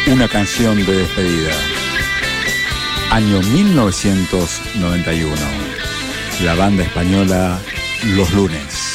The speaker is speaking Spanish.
Una canción de despedida. Año 1991. La banda española Los Lunes.